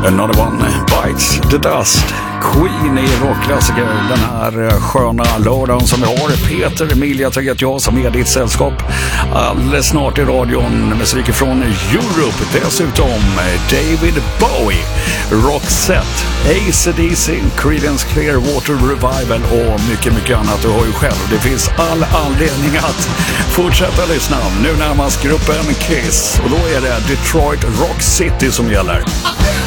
Another One Bites the Dust. Queen i rockklassiker den här sköna lördagen som vi har. Peter Emilia heter jag som är ditt sällskap. Alldeles snart i radion musik från Europe. Dessutom David Bowie, Roxette, AC/DC, Creedence Clearwater Revival och mycket annat. Du har ju själv. Det finns all anledning att fortsätta lyssna. Nu närmast gruppen Kiss och då är det Detroit Rock City som gäller.